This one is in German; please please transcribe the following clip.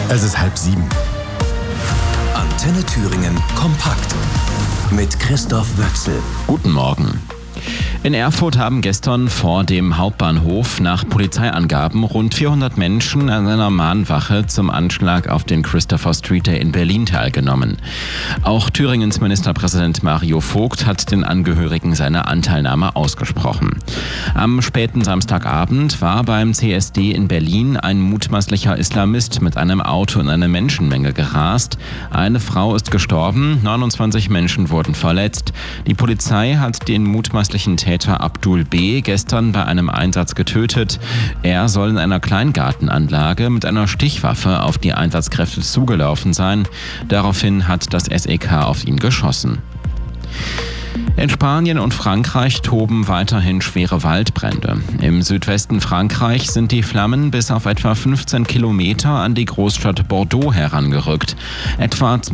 Es ist 6:30. Antenne Thüringen kompakt mit Christoph Wöchsel. Guten Morgen. In Erfurt haben gestern vor dem Hauptbahnhof nach Polizeiangaben rund 400 Menschen an einer Mahnwache zum Anschlag auf den Christopher Street Day in Berlin teilgenommen. Auch Thüringens Ministerpräsident Mario Vogt hat den Angehörigen seine Anteilnahme ausgesprochen. Am späten Samstagabend war beim CSD in Berlin ein mutmaßlicher Islamist mit einem Auto in eine Menschenmenge gerast. Eine Frau ist gestorben, 29 Menschen wurden verletzt. Die Polizei hat den mutmaßlichen Täter Abdul B. gestern bei einem Einsatz getötet. Er soll in einer Kleingartenanlage mit einer Stichwaffe auf die Einsatzkräfte zugelaufen sein. Daraufhin hat das SEK auf ihn geschossen. In Spanien und Frankreich toben weiterhin schwere Waldbrände. Im Südwesten Frankreichs sind die Flammen bis auf etwa 15 Kilometer an die Großstadt Bordeaux herangerückt. Etwa